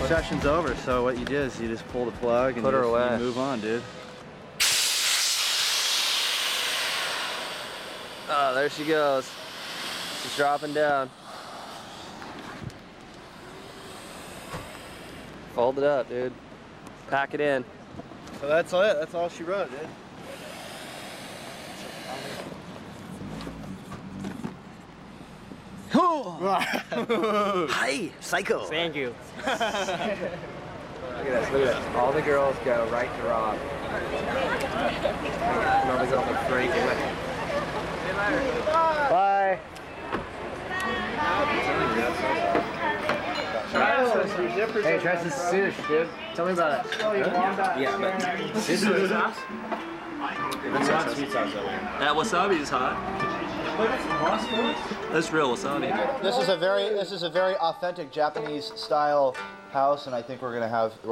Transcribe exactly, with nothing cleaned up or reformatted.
session's over, so what you do is you just pull the plug and Put you, her away. you move on, dude. Oh, there she goes. She's dropping down. Fold it up, dude. Pack it in. So that's it. That's all she wrote, dude. Hi, psycho. Thank you. Look at this, look at this. All the girls go right to Rob. And all the girls are freaking out. Bye. Hey, try some sushi, dude. Tell me about it. Yeah, but this is sauce. It's not sweet sauce though. That wasabi is hot. That's real wasabi. This is a very this is a very authentic Japanese style house, and I think we're gonna have. We're